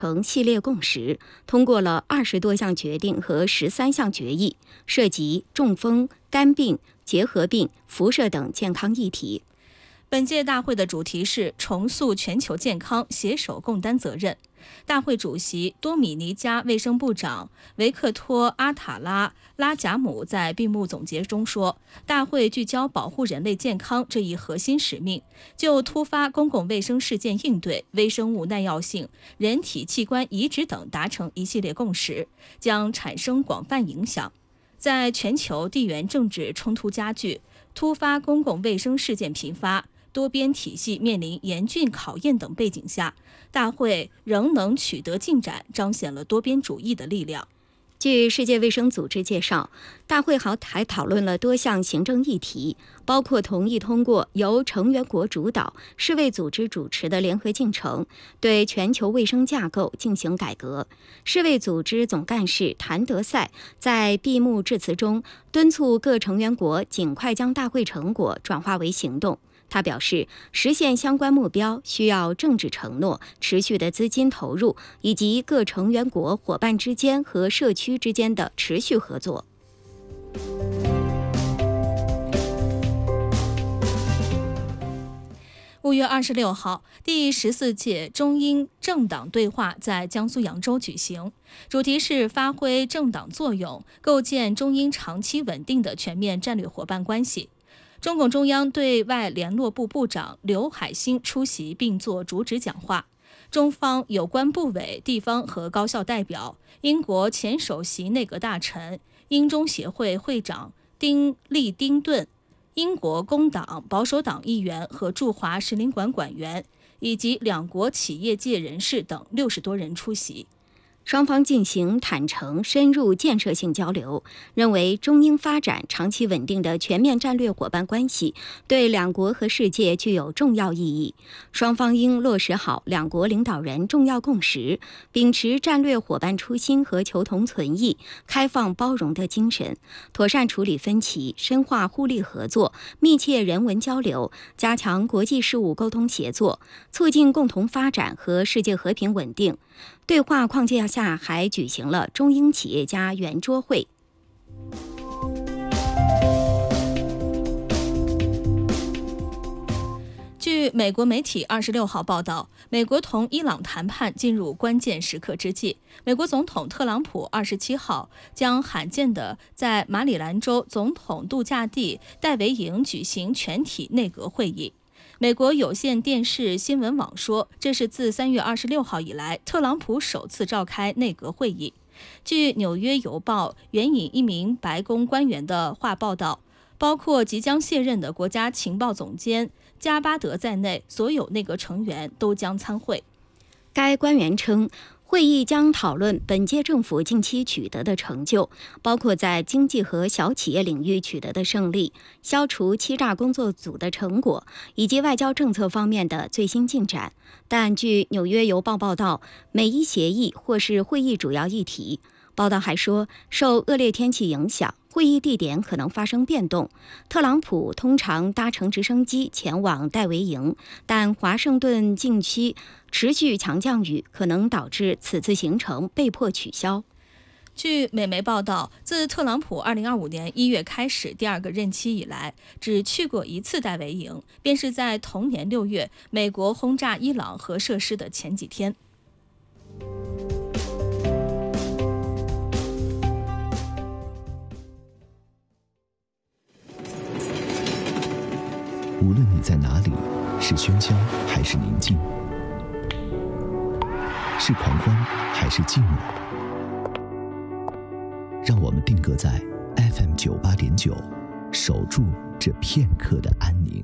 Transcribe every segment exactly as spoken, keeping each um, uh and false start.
成系列共识，通过了二十多项决定和十三项决议，涉及中风、肝病、结核病、辐射等健康议题。 本届大会的主题是重塑全球健康，携手共担责任。大会主席多米尼加卫生部长维克托·阿塔拉拉贾姆在闭幕总结中说，大会聚焦保护人类健康这一核心使命，就突发公共卫生事件应对、微生物耐药性、人体器官移植等达成一系列共识，将产生广泛影响。在全球地缘政治冲突加剧、突发公共卫生事件频发、多边体系面临严峻考验等背景下，大会仍能取得进展，彰显了多边主义的力量。 据世界卫生组织介绍，大会还讨论了多项行政议题，包括同意通过由成员国主导、世卫组织主持的联合进程，对全球卫生架构进行改革。世卫组织总干事谭德赛在闭幕致辞中敦促各成员国尽快将大会成果转化为行动。他表示，实现相关目标需要政治承诺、持续的资金投入，以及各成员国伙伴之间和社区之间的持续合作。 五月二十六号，第十四届中英政党对话在江苏扬州举行，主题是发挥政党作用，构建中英长期稳定的全面战略伙伴关系。中共中央对外联络部部长刘海兴出席并作主旨讲话，中方有关部委、地方和高校代表、英国前首席内阁大臣、英中协会会长丁利丁顿、英国工党、保守党议员和驻华使领馆馆员，以及两国企业界人士等六十多人出席。 双方进行坦诚、深入、建设性交流，认为中英发展长期稳定的全面战略伙伴关系对两国和世界具有重要意义。双方应落实好两国领导人重要共识，秉持战略伙伴初心和求同存异、开放包容的精神，妥善处理分歧，深化互利合作，密切人文交流，加强国际事务沟通协作，促进共同发展和世界和平稳定。对话框架下还举行了中英企业家圆桌会。 据美国媒体二十六号报道，美国同伊朗谈判进入关键时刻之际，美国总统特朗普二十七号将罕见的在马里兰州总统度假地戴维营举行全体内阁会议。美国有线电视新闻网说，这是自三月二十六号以来，特朗普首次召开内阁会议。据《纽约邮报》援引一名白宫官员的话报道，包括即将卸任的国家情报总监加巴德在内，所有内阁成员都将参会。 该官员称，会议将讨论本届政府近期取得的成就，包括在经济和小企业领域取得的胜利、消除欺诈工作组的成果，以及外交政策方面的最新进展。但据《纽约邮报》报道，美伊协议或是会议主要议题。报道还说，受恶劣天气影响，会议地点可能发生变动。特朗普通常搭乘直升机前往戴维营，但华盛顿近期持续强降雨，可能导致此次行程被迫取消。 据美媒报道，自特朗普二零二五年一月开始第二个任期以来，只去过一次戴维营，便是在同年六月美国轰炸伊朗核设施的前几天。 无论你在哪里，是喧嚣还是宁静，是狂欢还是寂寞，让我们定格在 F M 九八点九，守住这片刻的安宁。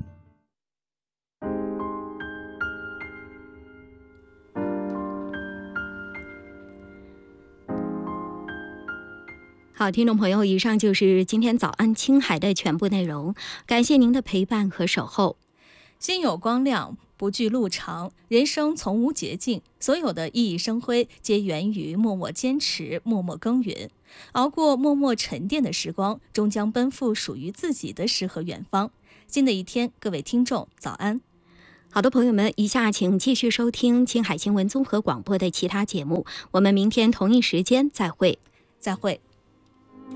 好，听众朋友，以上就是今天早安青海的全部内容，感谢您的陪伴和守候。 心有光亮，不惧路长，人生从无捷径，所有的熠熠生辉皆源于默默坚持，默默耕耘。熬过默默沉淀的时光，终将奔赴属于自己的诗和远方。新的一天，各位听众早安。 好的，朋友们，以下请继续收听青海新闻综合广播的其他节目，我们明天同一时间再会。 再会。